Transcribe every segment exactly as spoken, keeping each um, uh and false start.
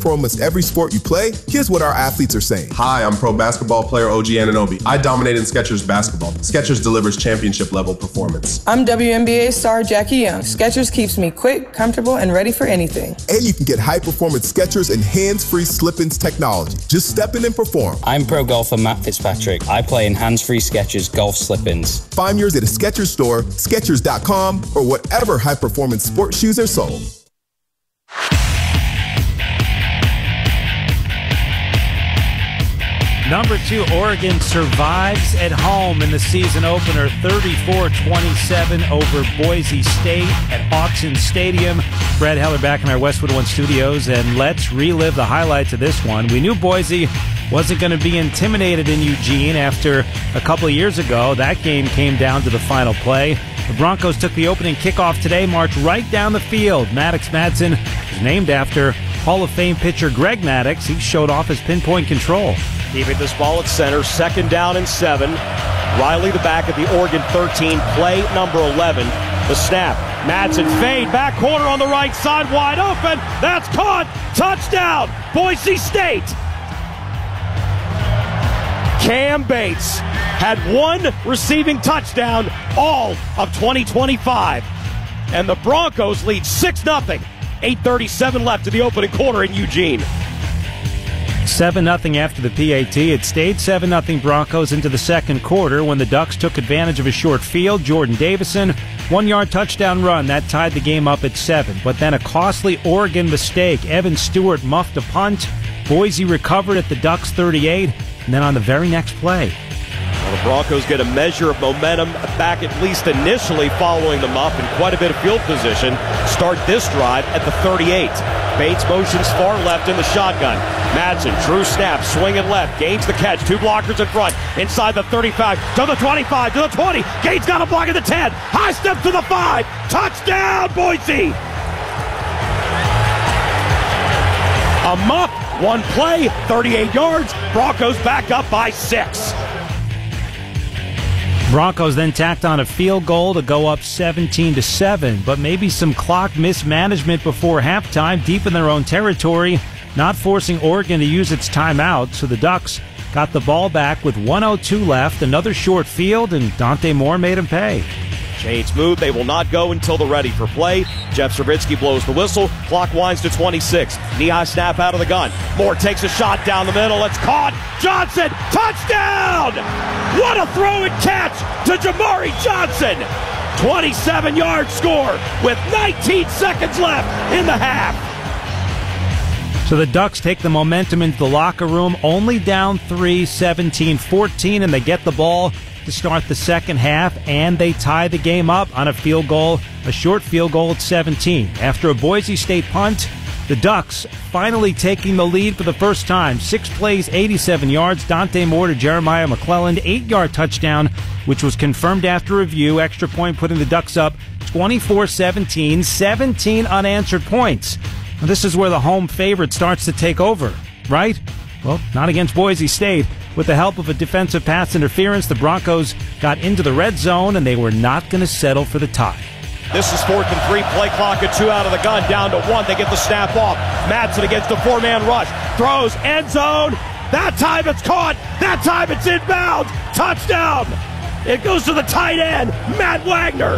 For almost every sport you play, here's what our athletes are saying. Hi, I'm pro basketball player O G Anunoby. I dominate in Skechers basketball. Skechers delivers championship level performance. I'm W N B A star Jackie Young. Skechers keeps me quick, comfortable, and ready for anything. And you can get high-performance Skechers and hands-free slip-ins technology. Just step in and perform. I'm pro golfer Matt Fitzpatrick. I play in hands-free Skechers golf slip-ins. Find yours at a Skechers store, Skechers dot com, or whatever high-performance sports shoes are sold. Number two, Oregon survives at home in the season opener, thirty-four twenty-seven over Boise State at Autzen Stadium. Brad Heller back in our Westwood One studios, and let's relive the highlights of this one. We knew Boise wasn't going to be intimidated in Eugene after a couple of years ago. That game came down to the final play. The Broncos took the opening kickoff today, marched right down the field. Maddox Madsen is named after Hall of Fame pitcher Greg Maddux. He showed off his pinpoint control. Keeping this ball at center, second down and seven. Riley the back at the Oregon thirteen, play number eleven. The snap, Madsen fade, back corner on the right side, wide open. That's caught, touchdown, Boise State. Cam Bates had one receiving touchdown all of twenty twenty-five. And the Broncos lead six nothing. eight thirty-seven left in the opening quarter in Eugene. seven nothing after the P A T. It stayed seven nothing Broncos into the second quarter when the Ducks took advantage of a short field. Jordan Davison, one-yard touchdown run. That tied the game up at seven. But then a costly Oregon mistake. Evan Stewart muffed a punt. Boise recovered at the Ducks thirty-eight. And then on the very next play, well, the Broncos get a measure of momentum back, at least initially, following them up in quite a bit of field position. Start this drive at the thirty-eight. Bates motions far left in the shotgun. Madsen, true snap, swinging left, gains the catch. Two blockers in front, inside the thirty-five, to the twenty-five, to the twenty. Gaines got a block at the ten. High step to the five. Touchdown, Boise! A muff, one play, thirty-eight yards. Broncos back up by six. Broncos then tacked on a field goal to go up seventeen to seven, but maybe some clock mismanagement before halftime, deep in their own territory, not forcing Oregon to use its timeout. So the Ducks got the ball back with one oh two left, another short field, and Dante Moore made him pay. Chains move. They will not go until they're ready for play. Jeff Servitsky blows the whistle. Clock winds to twenty-six. Knee-high snap out of the gun. Moore takes a shot down the middle. It's caught. Johnson, touchdown! What a throw and catch to Jamari Johnson. twenty-seven-yard score with nineteen seconds left in the half. So the Ducks take the momentum into the locker room, only down three, seventeen fourteen, and they get the ball to start the second half, and they tie the game up on a field goal, a short field goal at seventeen. After a Boise State punt, the Ducks finally taking the lead for the first time. Six plays, eighty-seven yards. Dante Moore to Jeremiah McClelland, eight-yard touchdown, which was confirmed after review. Extra point putting the Ducks up twenty-four seventeen, seventeen unanswered points. Now, this is where the home favorite starts to take over, right? Well, not against Boise State. With the help of a defensive pass interference, the Broncos got into the red zone, and they were not going to settle for the tie. This is fourth and three, play clock at two out of the gun, down to one. They get the snap off. Madsen against a four-man rush. Throws, end zone. That time it's caught. That time it's inbound. Touchdown. It goes to the tight end, Matt Wagner.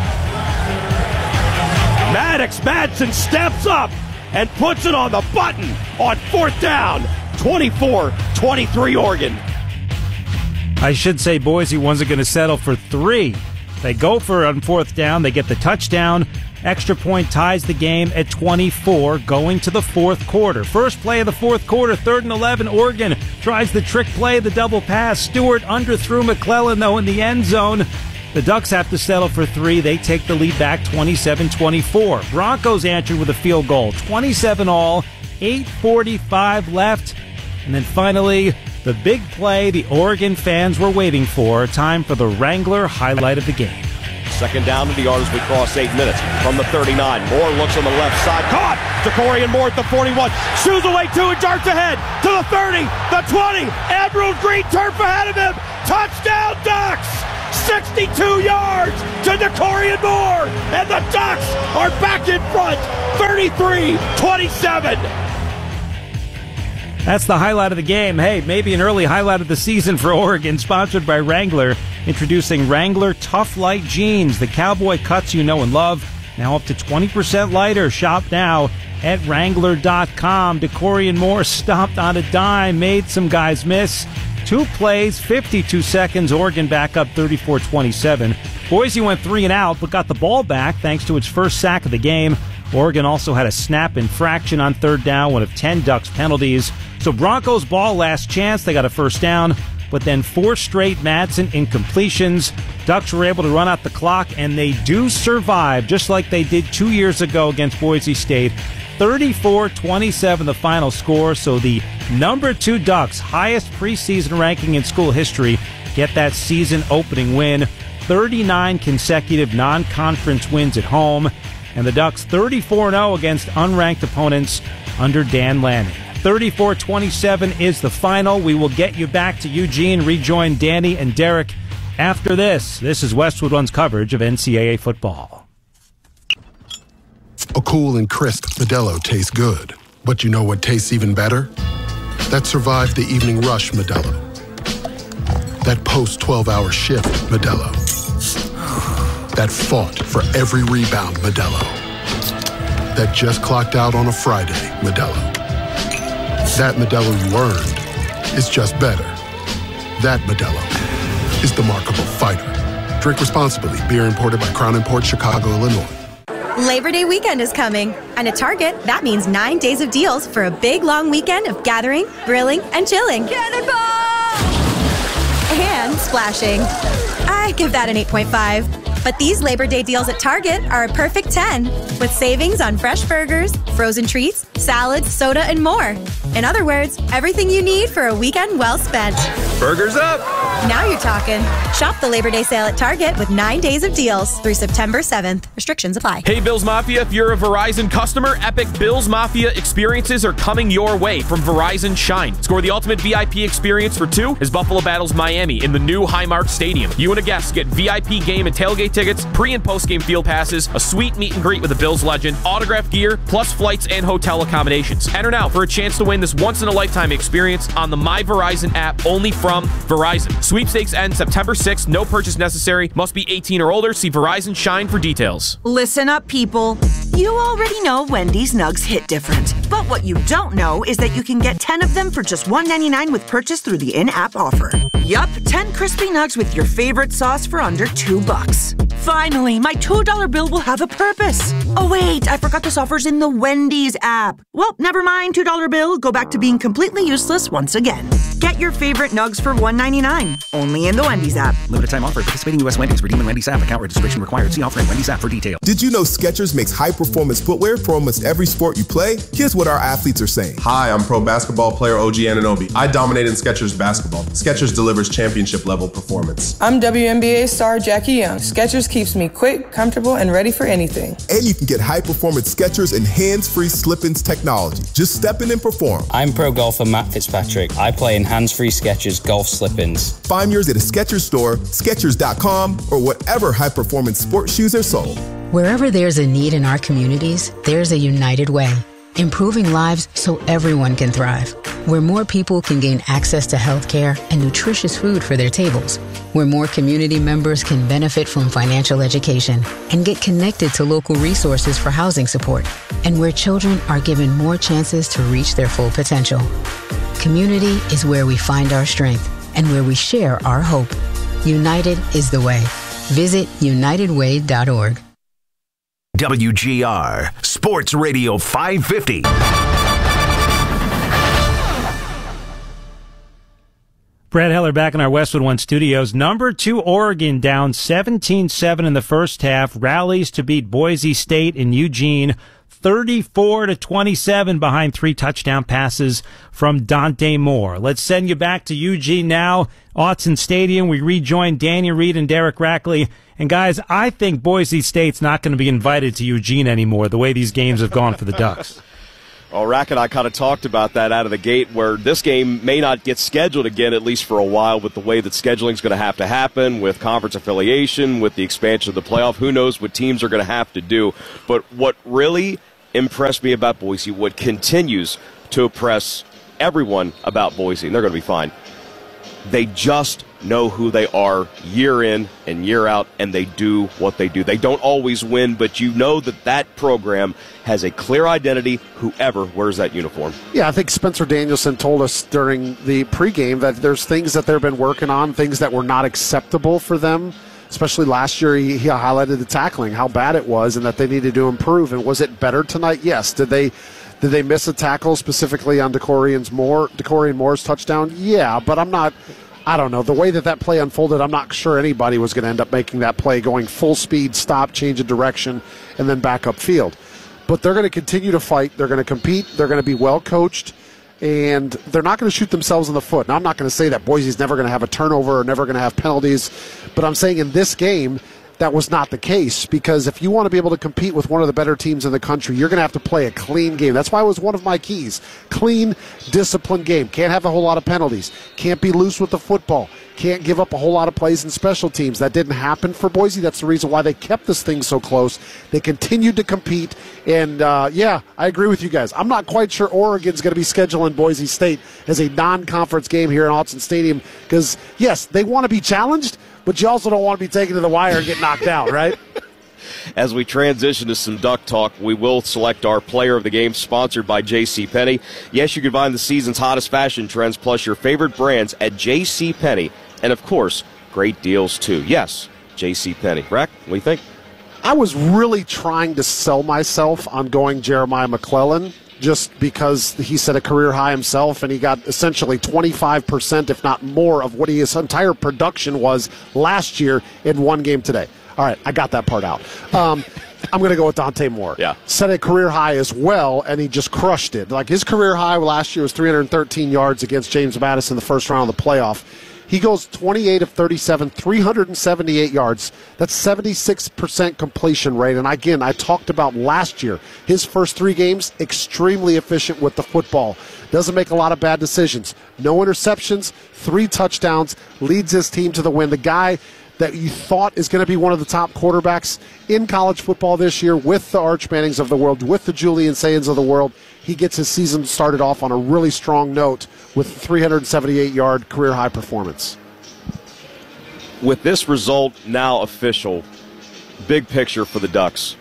Maddox Madsen steps up and puts it on the button on fourth down. twenty-four twenty-three Oregon. I should say Boise wasn't going to settle for three. They go for it on fourth down. They get the touchdown. Extra point ties the game at twenty-four going to the fourth quarter. First play of the fourth quarter, third and eleven. Oregon tries the trick play, the double pass. Stewart underthrew McClellan, though, in the end zone. The Ducks have to settle for three. They take the lead back twenty-seven twenty-four. Broncos answered with a field goal. twenty-seven all, eight forty-five left. And then finally, the big play the Oregon fans were waiting for. Time for the Wrangler highlight of the game. Second down to the yard as we cross eight minutes. From the thirty-nine, Moore looks on the left side. Caught! DeCorian Moore at the forty-one. Shoes away two and darts ahead to the thirty, the twenty. Emerald green turf ahead of him. Touchdown Ducks! sixty-two yards to DeCorian Moore. And the Ducks are back in front. thirty-three twenty-seven. That's the highlight of the game. Hey, maybe an early highlight of the season for Oregon, sponsored by Wrangler. Introducing Wrangler Tough Light Jeans, the cowboy cuts you know and love. Now up to twenty percent lighter. Shop now at Wrangler dot com. DeCorian Moore stomped on a dime, made some guys miss. Two plays, fifty-two seconds. Oregon back up thirty-four twenty-seven. Boise went three and out, but got the ball back thanks to its first sack of the game. Oregon also had a snap infraction on third down, one of ten Ducks penalties. So Broncos ball last chance. They got a first down, but then four straight Madsen incompletions. Ducks were able to run out the clock, and they do survive, just like they did two years ago against Boise State. thirty-four twenty-seven the final score, so the number two Ducks, highest preseason ranking in school history, get that season opening win. thirty-nine consecutive non-conference wins at home, and the Ducks thirty-four and oh against unranked opponents under Dan Lanning. thirty-four twenty-seven is the final. We will get you back to Eugene, rejoin Danny and Derek after this. This is Westwood One's coverage of N C double A football. A cool and crisp Modelo tastes good. But you know what tastes even better? That survived the evening rush Modelo. That post twelve hour shift Modelo. That fought for every rebound Modelo. That just clocked out on a Friday Modelo. That Modelo you earned is just better. That Modelo is the markable fighter. Drink responsibly. Beer imported by Crown Imports, Chicago, Illinois. Labor Day weekend is coming, and at Target, that means nine days of deals for a big, long weekend of gathering, grilling, and chilling. Cannonball! And splashing. I give that an eight point five. But these Labor Day deals at Target are a perfect ten, with savings on fresh burgers, frozen treats, salads, soda, and more. In other words, everything you need for a weekend well spent. Burgers up! Now you're talking. Shop the Labor Day sale at Target with nine days of deals through September seventh. Restrictions apply. Hey, Bills Mafia, if you're a Verizon customer, epic Bills Mafia experiences are coming your way from Verizon Shine. Score the ultimate V I P experience for two as Buffalo battles Miami in the new Highmark Stadium. You and a guest get V I P game and tailgate tickets, pre- and post-game field passes, a sweet meet and greet with the Bills legend, autographed gear, plus flights and hotel accommodations. Enter now for a chance to win this once-in-a-lifetime experience on the My Verizon app, only from Verizon. Sweepstakes ends September sixth. No purchase necessary. Must be eighteen or older. See Verizon Shine for details. Listen up, people. You already know Wendy's Nugs hit different. But what you don't know is that you can get ten of them for just one ninety-nine with purchase through the in-app offer. Yup, ten crispy nugs with your favorite sauce for under two bucks. Finally, my two dollar bill will have a purpose. Oh wait, I forgot this offer's in the Wendy's app. Well, never mind, two dollar bill. Go back to being completely useless once again. Get your favorite nugs for one ninety-nine. Only in the Wendy's app. Limited time offer. Participating U S Wendy's. Redeem in Wendy's app. Account registration required. See offer in Wendy's app for details. Did you know Skechers makes high-performance footwear for almost every sport you play? Here's what our athletes are saying. Hi, I'm pro basketball player O G Anunoby. I dominate in Skechers basketball. Skechers delivers championship-level performance. I'm W N B A star Jackie Young. Skechers keeps me quick, comfortable, and ready for anything. And you can get high-performance Skechers and hands-free slip-ins technology. Just step in and perform. I'm pro golfer Matt Fitzpatrick. I play in hands-free Skechers golf slip-ins. Find yours at a Skechers store, Skechers dot com, or whatever high-performance sports shoes are sold. Wherever there's a need in our communities, there's a United Way. Improving lives so everyone can thrive. Where more people can gain access to health care and nutritious food for their tables. Where more community members can benefit from financial education and get connected to local resources for housing support. And where children are given more chances to reach their full potential. Community is where we find our strength and where we share our hope. United is the way. Visit united way dot org. W G R Sports Radio five fifty. Brad Heller back in our Westwood One studios. Number two Oregon down seventeen seven in the first half. Rallies to beat Boise State in Eugene. thirty-four to twenty-seven behind three touchdown passes from Dante Moore. Let's send you back to Eugene now. Autzen Stadium. We rejoin Daniel Reed and Derek Rackley. And guys, I think Boise State's not going to be invited to Eugene anymore, the way these games have gone for the Ducks. Well, Rack and I kind of talked about that out of the gate, where this game may not get scheduled again, at least for a while, with the way that scheduling is going to have to happen, with conference affiliation, with the expansion of the playoff. Who knows what teams are going to have to do. But what really impressed me about Boise, what continues to impress everyone about Boise, and they're going to be fine. They just know who they are year in and year out, and they do what they do. They don't always win, but you know that that program has a clear identity, whoever wears that uniform. Yeah, I think Spencer Danielson told us during the pregame that there's things that they've been working on, things that were not acceptable for them. Especially last year, he, he highlighted the tackling, how bad it was, and that they needed to improve. And was it better tonight? Yes. Did they did they miss a tackle specifically on DeCorian Moore, DeCorian Moore's touchdown? Yeah, but I'm not, I don't know. The way that that play unfolded, I'm not sure anybody was going to end up making that play, going full speed, stop, change of direction, and then back up field. But they're going to continue to fight. They're going to compete. They're going to be well coached. And they're not going to shoot themselves in the foot. Now, I'm not going to say that Boise's never going to have a turnover or never going to have penalties, but I'm saying in this game, that was not the case, because if you want to be able to compete with one of the better teams in the country, you're going to have to play a clean game. That's why it was one of my keys. Clean, disciplined game. Can't have a whole lot of penalties. Can't be loose with the football. Can't give up a whole lot of plays in special teams. That didn't happen for Boise. That's the reason why they kept this thing so close. They continued to compete, and uh, yeah, I agree with you guys. I'm not quite sure Oregon's going to be scheduling Boise State as a non-conference game here in Autzen Stadium, because, yes, they want to be challenged, but you also don't want to be taken to the wire and get knocked out, right? As we transition to some Duck Talk, we will select our player of the game, sponsored by JCPenney. Yes, you can find the season's hottest fashion trends plus your favorite brands at JCPenney. And, of course, great deals, too. Yes, JCPenney. Rack, what do you think? I was really trying to sell myself on going Jeremiah McClellan, just because he set a career high himself, and he got essentially twenty-five percent, if not more, of what his entire production was last year in one game today. All right, I got that part out. Um, I'm going to go with Dante Moore. Yeah. Set a career high as well, and he just crushed it. Like, his career high last year was three hundred thirteen yards against James Madison in the first round of the playoff. He goes twenty-eight of thirty-seven, three hundred seventy-eight yards. That's seventy-six percent completion rate. And again, I talked about last year. His first three games, extremely efficient with the football. Doesn't make a lot of bad decisions. No interceptions, three touchdowns, leads his team to the win. The guy that you thought is going to be one of the top quarterbacks in college football this year, with the Arch Mannings of the world, with the Julian Sayans of the world. He gets his season started off on a really strong note with three hundred seventy-eight yard career-high performance. With this result now official, big picture for the Ducks.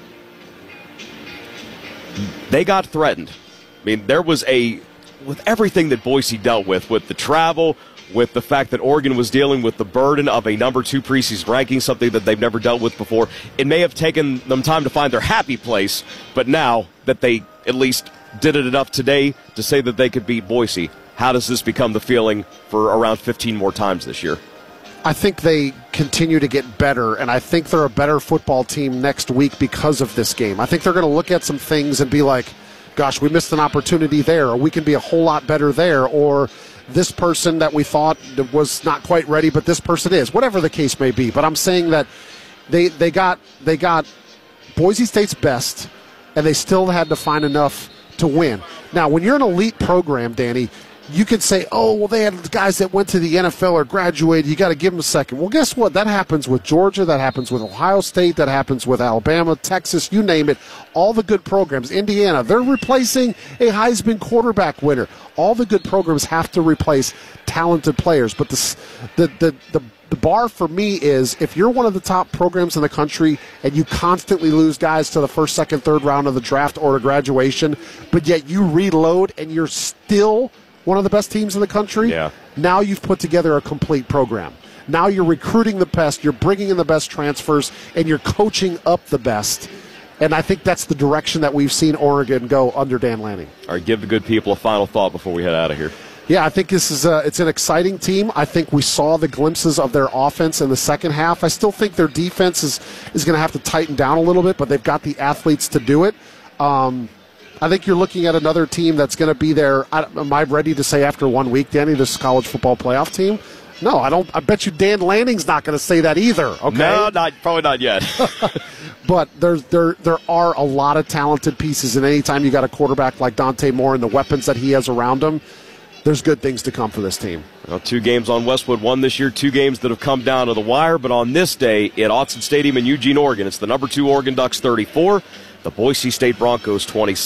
They got threatened. I mean, there was a, with everything that Boise dealt with, with the travel, with the fact that Oregon was dealing with the burden of a number two preseason ranking, something that they've never dealt with before. It may have taken them time to find their happy place, but now that they at least did it enough today to say that they could beat Boise, how does this become the feeling for around fifteen more times this year? I think they continue to get better, and I think they're a better football team next week because of this game. I think they're going to look at some things and be like, gosh, we missed an opportunity there, or we can be a whole lot better there, or this person that we thought was not quite ready, but this person is, whatever the case may be. But I'm saying that they they got they got Boise State's best, and they still had to find enough to win. Now, when you're an elite program, Danny, you could say, oh, well, they had guys that went to the N F L or graduated. You got to give them a second. Well, guess what? That happens with Georgia. That happens with Ohio State. That happens with Alabama, Texas, you name it. All the good programs. Indiana, they're replacing a Heisman quarterback winner. All the good programs have to replace talented players. But the, the, the, the, the bar for me is, if you're one of the top programs in the country and you constantly lose guys to the first, second, third round of the draft or to graduation, but yet you reload and you're still one of the best teams in the country, yeah. Now you've put together a complete program. Now you're recruiting the best, you're bringing in the best transfers, and you're coaching up the best. And I think that's the direction that we've seen Oregon go under Dan Lanning. All right, give the good people a final thought before we head out of here. Yeah, I think this is a, it's an exciting team. I think we saw the glimpses of their offense in the second half. I still think their defense is, is going to have to tighten down a little bit, but they've got the athletes to do it. Um, I think you're looking at another team that's going to be there. I, am I ready to say after one week, Danny, this college football playoff team? No, I don't. I bet you Dan Lanning's not going to say that either. Okay, no, not probably not yet. But there's there there are a lot of talented pieces, and anytime you got a quarterback like Dante Moore and the weapons that he has around him, there's good things to come for this team. Well, two games on Westwood One this year, two games that have come down to the wire. But on this day at Autzen Stadium in Eugene, Oregon, it's the number two Oregon Ducks thirty-four, the Boise State Broncos twenty-six.